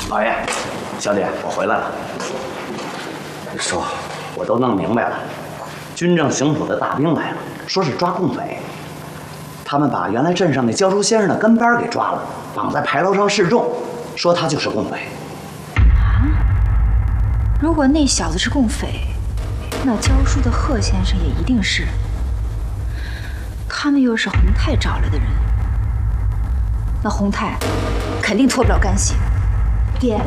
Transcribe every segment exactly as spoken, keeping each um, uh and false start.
老爷，小姐，我回来了。说，我都弄明白了，军政刑府的大兵来了，说是抓共匪。他们把原来镇上那教书先生的跟班给抓了，绑在牌楼上示众，说他就是共匪。 啊？如果那小子是共匪，那教书的贺先生也一定是。他们又是洪泰找来的人，那洪泰肯定脱不了干系。爹，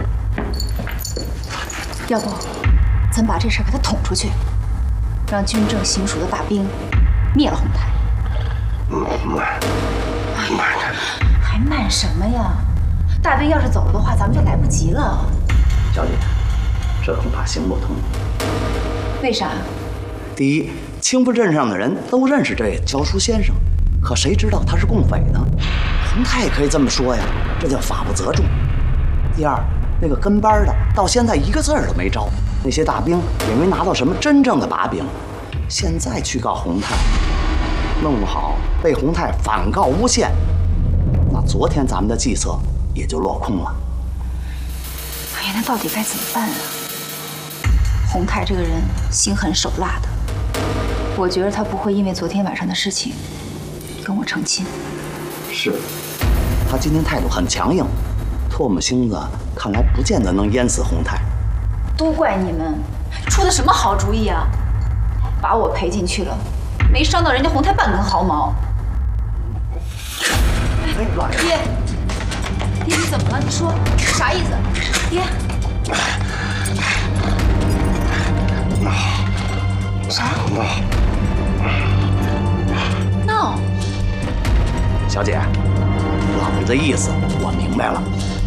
要不咱把这事给他捅出去，让军政刑署的大兵灭了洪泰。 嗯，慢，慢着。 还慢什么呀？大兵要是走了的话，咱们就来不及了。 小姐，这恐怕行不通。 为啥？ 第一，青浦镇上的人都认识这教书先生，可谁知道他是共匪呢？洪泰也可以这么说呀，这叫法不责众。第二，那个跟班的到现在一个字儿都没招，那些大兵也没拿到什么真正的把柄，现在去告洪泰，弄不好被洪泰反告诬陷，那昨天咱们的计策也就落空了。 哎呀，那到底该怎么办啊？洪泰这个人心狠手辣的，我觉得他不会因为昨天晚上的事情跟我成亲。 是，他今天态度很强硬，唾沫星子看来不见得能淹死洪泰。 都怪你们出的什么好主意啊！把我赔进去了，没伤到人家洪泰半根毫毛。 哎，老爷， 爹，爹你怎么了？你说啥意思？爹， 闹， 啥闹？ 闹？ 小姐，老爷的意思我明白了。